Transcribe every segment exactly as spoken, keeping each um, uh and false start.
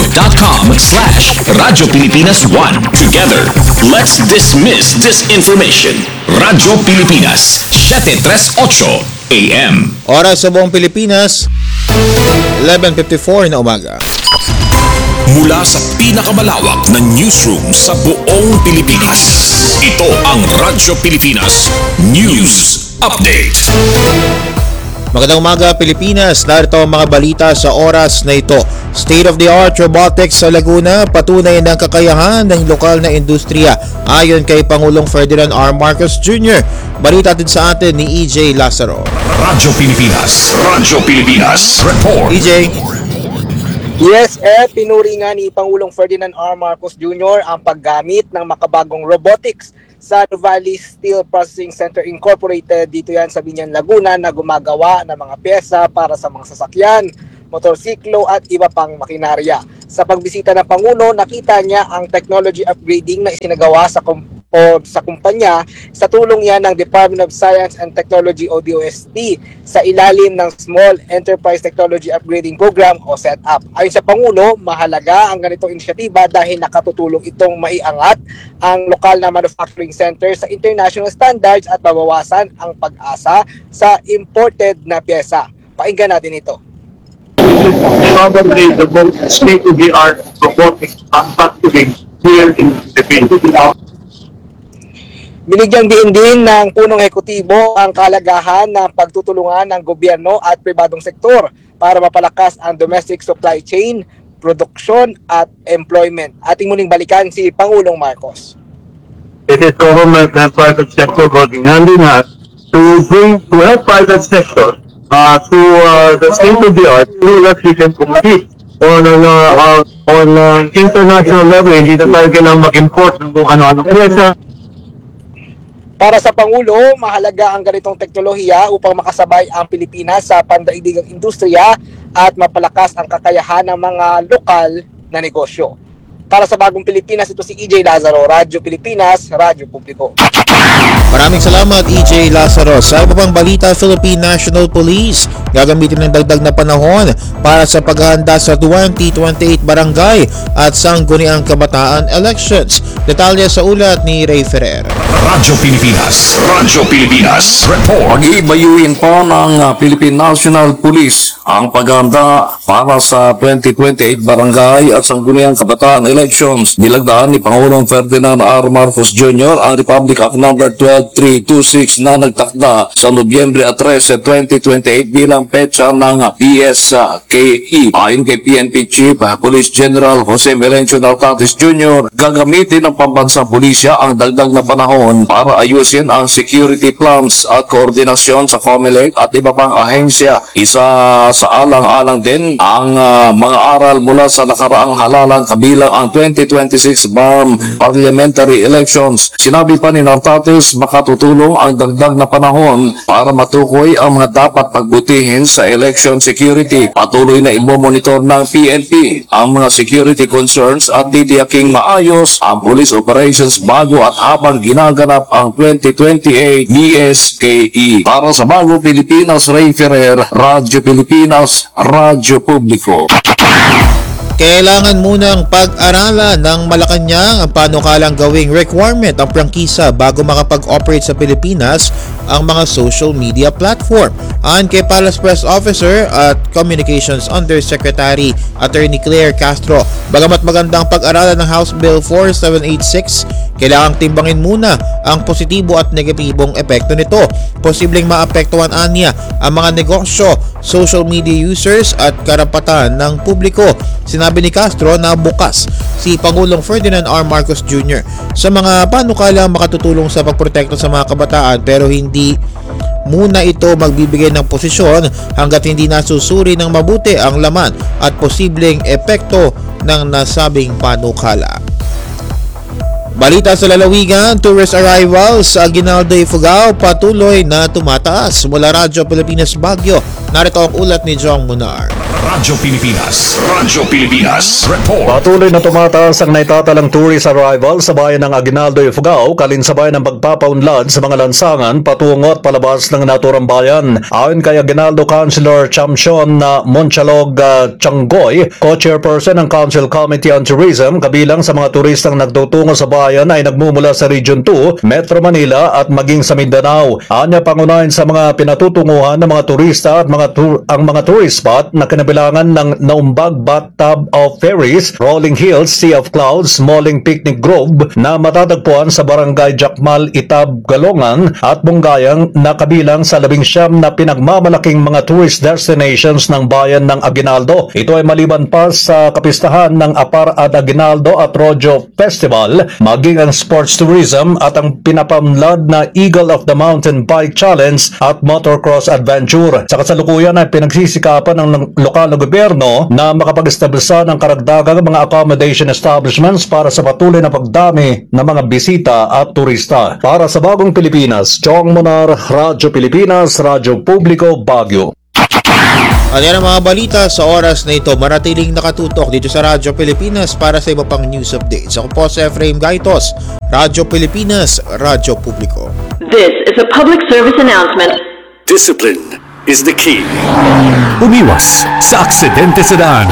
facebook.com slash Radyo Pilipinas one. Together, let's dismiss disinformation. Radyo Pilipinas, seven thirty-eight A M. Oras sa buong Pilipinas, eleven fifty-four na umaga. Mula sa pinakamalawak na newsroom sa buong Pilipinas, ito ang Radyo Pilipinas News Update. Magandang umaga Pilipinas, narito ang mga balita sa oras na ito. State-of-the-art robotics sa Laguna, patunay ng kakayahan ng lokal na industriya ayon kay Pangulong Ferdinand R. Marcos Junior Balita din sa atin ni E J Lazaro. Radyo Pilipinas, Radyo Pilipinas, report. E J. Yes, eh, pinuri nga ni Pangulong Ferdinand R. Marcos Junior ang paggamit ng makabagong robotics sa Valley Steel Processing Center Incorporated. Dito yan sa Binyan, Laguna na gumagawa ng mga pyesa para sa mga sasakyan, motorsiklo at iba pang makinarya. Sa pagbisita ng Pangulo, nakita niya ang technology upgrading na isinagawa sa kom- o sa kumpanya sa tulong yan ng Department of Science and Technology o D O S T sa ilalim ng Small Enterprise Technology Upgrading Program o SETUP. Ayon sa Pangulo, mahalaga ang ganitong inisyatiba dahil nakatutulong itong maiangat ang lokal na manufacturing center sa international standards at mabawasan ang pag-asa sa imported na pyesa. Pakinggan natin ito. Probably the most state-of-the-art robotics manufacturing here in the Philippines. Binigyang diin din ng punong ehekutibo ang kalagahan ng pagtutulungan ng gobyerno at pribadong sektor para mapalakas ang domestic supply chain, produksyon at employment. Ating muling balikan si Pangulong Marcos. It is government and private sector working hand in hand to bring to help private sector uh, to uh, the state-of-the-art so that we can compete on uh, uh, on uh, international level. Hindi na tayo kailangang mag-import ng kung ano-ano. Para sa Pangulo, mahalaga ang ganitong teknolohiya upang makasabay ang Pilipinas sa pandaigdigang industriya at mapalakas ang kakayahan ng mga lokal na negosyo. Para sa Bagong Pilipinas, ito si E J Lazaro, Radyo Pilipinas, Radyo Publiko. Maraming salamat E J Lazaro. Sa iba pang balita, Philippine National Police gagamitin ng dagdag na panahon para sa paghahanda sa twenty twenty-eight barangay at sangguniang kabataan elections. Detalye sa ulat ni Ray Ferrer. Radyo Pilipinas, Radyo Pilipinas, report. Pag-ibayuin po ng uh, Philippine National Police ang paghahanda para sa twenty twenty-eight barangay at sangguniang kabataan elections. Nilagdaan ni Pangulong Ferdinand R. Marcos Junior ang Republic Act number twelve three twenty-six na nagtakda sa Nobyembre thirteen, twenty twenty-eight bilang petsa ng P S K E. Ayon kay P N P Chief Police General Jose Melencio Nartates Junior, gagamitin ng pambansang pulisya ang dagdag na panahon para ayusin ang security plans at koordinasyon sa COMELEC at iba pang ahensya. Isa sa alang-alang din ang uh, mga aral mula sa nakaraang halalan kabilang ang twenty twenty-six B A R M parliamentary elections. Sinabi pa ni Nartates, makatutulong ang dagdag na panahon para matukoy ang mga dapat pagbutihin sa election security. Patuloy na imomonitor ng P N P ang mga security concerns at titiyaking maayos ang police operations bago at habang ginaganap ang twenty twenty-eight B S K E. Para sa Bagong Pilipinas, Ray Ferrer, Radyo Pilipinas, Radyo Publiko. Kailangan munang pag-aralan ng Malacanang ang panukalang gawing requirement ang prangkisa bago makapag-operate sa Pilipinas ang mga social media platform. Ayon kay Palace Press Officer at Communications Undersecretary Attorney Claire Castro, bagamat magandang pag-aralan ng House Bill forty-seven eighty-six, kailangang timbangin muna ang positibo at negatibong epekto nito. Posibleng maapektuhan anya ang mga negosyo, social media users at karapatan ng publiko. Sinabi ni Castro na bukas si Pangulong Ferdinand R. Marcos Junior sa mga panukala makatutulong sa pagprotekta sa mga kabataan, pero hindi muna ito magbibigay ng posisyon hanggat hindi nasusuri ng mabuti ang laman at posibleng epekto ng nasabing panukala. Balita sa lalawigan, tourist arrivals sa Aguinaldo, Ifugao patuloy na tumataas. Mula Radyo Pilipinas Baguio, narito ang ulat ni Jong Munar. Radyo Pilipinas. Radyo Pilipinas. Report. Patuloy na tumataas ang naitatalang tourist arrival sa bayan ng Aguinaldo, Ifugao, kalinsabay ng pagpapaunlad sa mga lansangan patungo at palabas ng naturang bayan. Ayon kay Aguinaldo Councilor Champion na Monchalog uh, Changoy, co-chairperson ng Council Committee on Tourism, kabilang sa mga turistang nagtutungo sa bayan ay nagmumula sa Region two, Metro Manila at maging sa Mindanao. Anya pangunahin sa mga pinatutunguhan ng mga turista at mga tur- ang mga tourist spot na kinabilangan ng Naumbag Bathtub of Ferries, Rolling Hills, Sea of Clouds, Moling Picnic Grove na matatagpuan sa Barangay Jacmal, Itab, Galongan at Bungayang na kabilang sa labing siyam na pinagmamalaking mga tourist destinations ng bayan ng Aguinaldo. Ito ay maliban pa sa kapistahan ng Apar at Aguinaldo at Rodeo Festival, maging ang sports tourism at ang pinapamlad na Eagle of the Mountain Bike Challenge at Motocross Adventure. Sa kasalukuyan ay pinagsisikapan ng lokal na gobyerno na makapag-establisa ng karagdagang mga accommodation establishments para sa patuloy na pagdami ng mga bisita at turista. Para sa Bagong Pilipinas, Chong Monar, Radyo Pilipinas, Radyo Publiko, Baguio. At yan ang mga balita sa oras na ito. Manatiling nakatutok dito sa Radyo Pilipinas para sa iba pang news updates. Ako po si Efraim Gaitos, Radyo Pilipinas, Radyo Publiko. This is a public service announcement. Discipline is the key. Umiwas sa aksidente sa daan.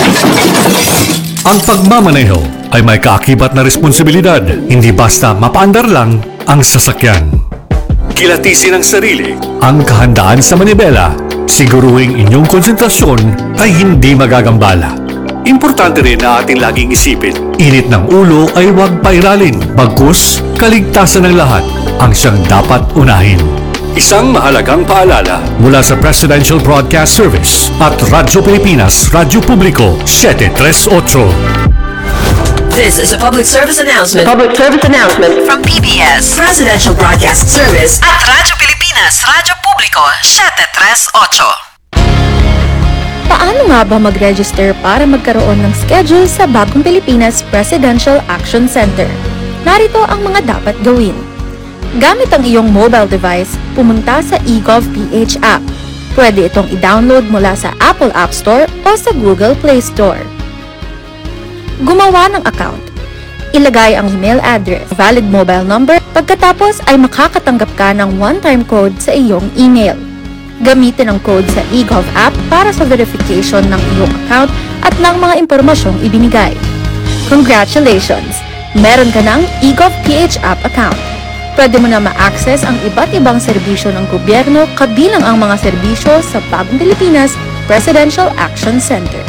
Ang pagmamaneho ay may kaakibat na responsibilidad, hindi basta mapaandar lang ang sasakyan. Kilatisin ang sarili. Ang kahandaan sa manibela, siguruhing inyong konsentrasyon ay hindi magagambala. Importante rin na ating laging isipin. Init ng ulo ay huwag pairalin, bagkus kaligtasan ng lahat ang siyang dapat unahin. Isang mahalagang paalala. Mula sa Presidential Broadcast Service at Radyo Pilipinas, Radyo Publiko, seven three eight. This is a public service announcement Public service announcement from P B S Presidential Broadcast Service at Radyo Pilipinas, Radyo Publiko, seven three eight. Paano nga ba mag-register para magkaroon ng schedule sa Bagong Pilipinas Presidential Action Center? Narito ang mga dapat gawin. Gamit ang iyong mobile device, pumunta sa eGovPH app. Pwede itong i-download mula sa Apple App Store o sa Google Play Store. Gumawa ng account. Ilagay ang email address, valid mobile number, pagkatapos ay makakatanggap ka ng one-time code sa iyong email. Gamitin ang code sa eGov app para sa verification ng iyong account at ng mga impormasyong ibinigay. Congratulations! Meron ka ng eGovPH app account. Pwede mo na ma-access ang iba't ibang serbisyo ng gobyerno kabilang ang mga serbisyo sa Bagong Pilipinas Presidential Action Center.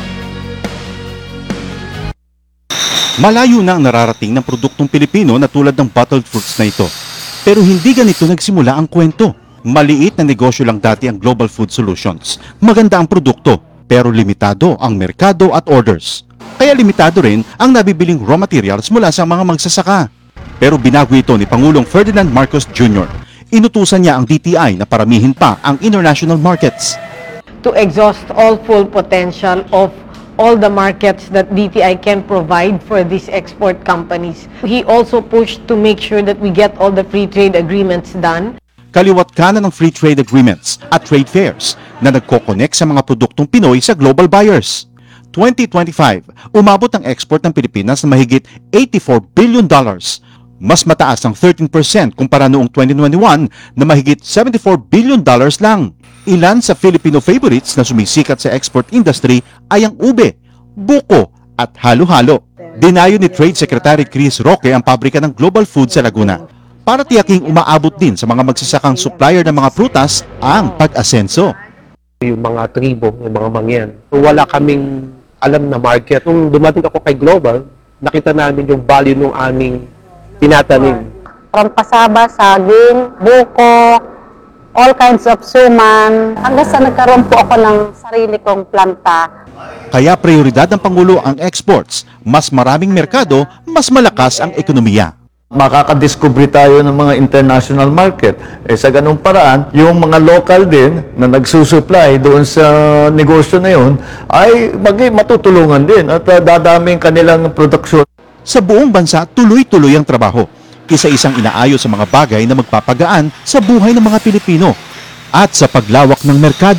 Malayo na ang nararating ng produktong Pilipino na tulad ng bottled fruits na ito. Pero hindi ganito nagsimula ang kwento. Maliit na negosyo lang dati ang Global Food Solutions. Maganda ang produkto, pero limitado ang merkado at orders. Kaya limitado rin ang nabibiling raw materials mula sa mga magsasaka. Pero binago ito ni Pangulong Ferdinand Marcos Junior Inutusan niya ang D T I na paramihin pa ang international markets. To exhaust all full potential of all the markets that D T I can provide for these export companies. He also pushed to make sure that we get all the free trade agreements done. Kaliwat kanan ng free trade agreements at trade fairs na nagko-connect sa mga produktong Pinoy sa global buyers. twenty twenty-five, umabot ang export ng Pilipinas na mahigit eighty-four billion dollars. Mas mataas ang thirteen percent kumpara noong twenty twenty-one na mahigit seventy-four billion dollars lang. Ilan sa Filipino favorites na sumisikat sa export industry ay ang ube, buko at halo-halo. Dinayo ni Trade Secretary Chris Roque ang pabrika ng Global Food sa Laguna para tiyaking umaabot din sa mga magsasakang supplier ng mga prutas ang pag-asenso. Yung mga tribo, yung mga mangyan, wala kaming alam na market. Nung dumating ako kay Global, nakita namin yung value ng aming tinatanim. From pasaba, saging, buko, all kinds of suman, hanggang sa nagkaroon po ako ng sarili kong planta. Kaya prioridad ng Pangulo ang exports. Mas maraming merkado, mas malakas ang ekonomiya. Makakadiscover tayo ng mga international market. Eh, sa ganung paraan, yung mga local din na nagsusupply doon sa negosyo na yun ay maging matutulungan din at uh, dadaming kanilang produksyon. Sa buong bansa, tuloy-tuloy ang trabaho. Isa-isang inaayos sa mga bagay na magpapagaan sa buhay ng mga Pilipino. At sa paglawak ng merkado,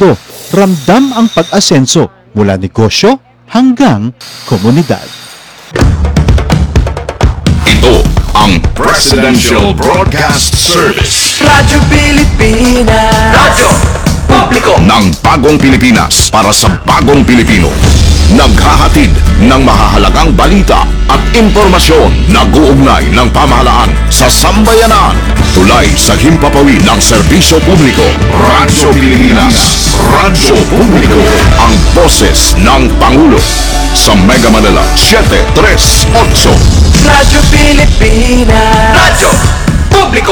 Ramdam ang pag-asenso mula negosyo hanggang komunidad. Ito ang Presidential Broadcast Service. Radyo Pilipinas. Radyo Publiko Ng bagong Pilipinas para sa bagong Pilipino. Naghahatid ng mahahalagang balita at impormasyon na guugnay ng pamahalaan sa sambayanan. Tulay sa himpapawid ng serbisyo publiko. Radyo Pilipinas. Radyo Publiko. Ang boses ng Pangulo. Sa Mega Manila, seven three eight. Radyo Pilipinas. Radyo Publiko.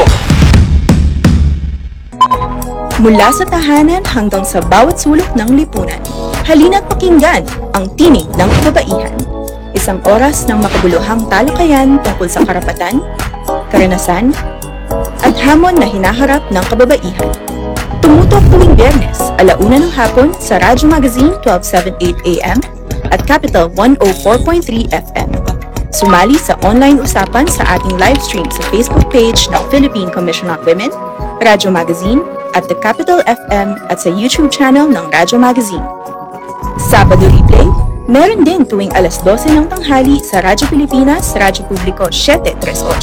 Mula sa tahanan hanggang sa bawat sulok ng lipunan, halina't pakinggan ang tinig ng kababaihan. Isang oras ng makabuluhang talakayan tungkol sa karapatan, karanasan, at hamon na hinaharap ng kababaihan. Tumutok tuwing Biyernes, alauna ng hapon sa Radyo Magazine twelve seventy-eight A M at Capital one oh four point three F M. Sumali sa online usapan sa ating live stream sa Facebook page ng Philippine Commission on Women, Radyo Magazine, at The Capital F M at sa YouTube channel ng Radyo Magazine. Sabado replay, meron din tuwing alas dose ng tanghali sa Radyo Pilipinas, Radyo Publiko seven three eight.